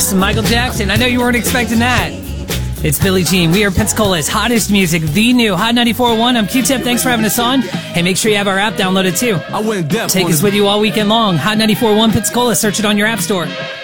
Yes, Michael Jackson. I know you weren't expecting that. It's Billie Jean. We are Pensacola's hottest music, the new Hot 94.1. I'm Q-Tip. Thanks for having us on. Hey, make sure you have our app downloaded too. Take us with you all weekend long. Hot 94.1 Pensacola. Search it on your app store.